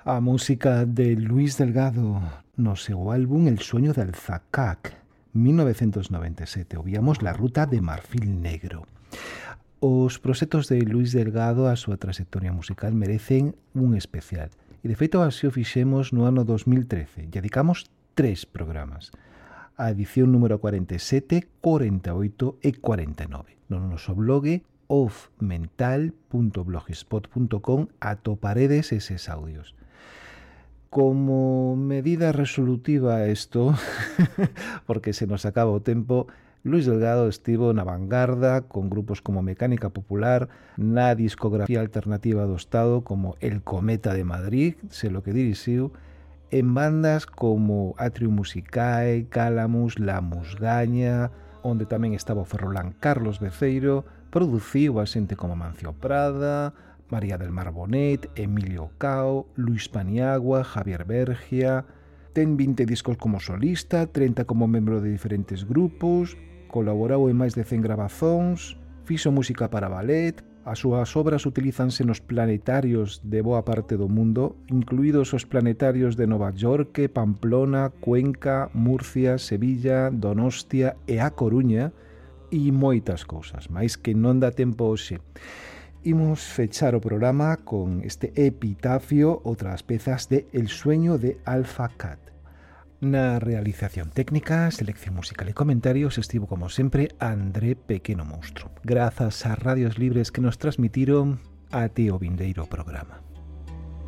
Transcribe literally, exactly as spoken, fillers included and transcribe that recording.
A música de Luis Delgado no seu álbum El sueño del Zacac, mil novecientos noventa e sete. Ouvíamos La ruta de Marfil Negro. Os proxectos de Luis Delgado, a súa trayectoria musical, merecen un especial. E de feito, así o fixemos no ano dos mil trece. Lle dedicamos tres programas. A edición número cuarenta e sete, cuarenta e oito e cuarenta e nove. No noso blog off mental punto blogspot punto com atoparedes eses audios. Como medida resolutiva a isto, porque se nos acaba o tempo, Luis Delgado estivo na vanguarda con grupos como Mecánica Popular, na discografía alternativa do Estado como El Cometa de Madrid, se lo que dirixiu, en bandas como Atrium Musicae, Calamus, La Musgaña, onde tamén estaba o ferrolán Carlos Beceiro, produciu a xente como Mancio Prada, María del Mar Bonet, Emilio Cao, Luis Paniagua, Javier Bergia. Ten vinte discos como solista, treinta como membro de diferentes grupos, colaborou en máis de cen grabazóns, fixo música para ballet. As súas obras utilízanse nos planetarios de boa parte do mundo, incluídos os planetarios de Nova York, Pamplona, Cuenca, Murcia, Sevilla, Donostia e A Coruña, e moitas cousas, máis que non dá tempo hoxe. Imos fechar o programa con este epitafio, outras pezas de El sueño de Alpha Cat. Na realización técnica, selección musical e comentarios estivo, como sempre, André Pequeno Monstro. Grazas ás radios libres que nos transmitiron até o vindeiro programa.